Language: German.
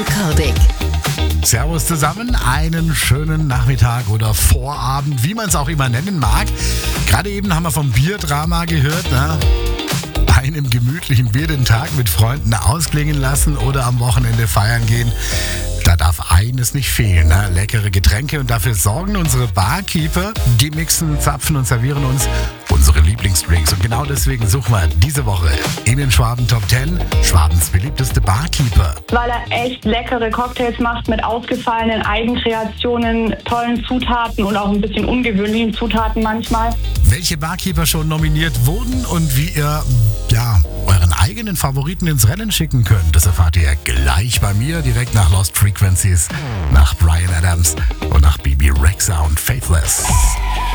Kalbig. Servus zusammen, einen schönen Nachmittag oder Vorabend, wie man es auch immer nennen mag. Gerade eben haben wir vom Bierdrama gehört, ne? Einem gemütlichen Bier den Tag mit Freunden ausklingen lassen oder am Wochenende feiern gehen. Da darf eines nicht fehlen, ne? Leckere Getränke, und dafür sorgen unsere Barkeeper. Die mixen, zapfen und servieren uns unsere Lieblingsdrinks. Und genau deswegen suchen wir diese Woche in den Schwaben Top 10 Schwabens beliebteste Barkeeper. Weil er echt leckere Cocktails macht mit ausgefallenen Eigenkreationen, tollen Zutaten und auch ein bisschen ungewöhnlichen Zutaten manchmal. Welche Barkeeper schon nominiert wurden und wie ihr euren eigenen Favoriten ins Rennen schicken könnt, das erfahrt ihr gleich bei mir, direkt nach Lost Frequencies, nach Bryan Adams und nach Bebe Rexha und Faithless.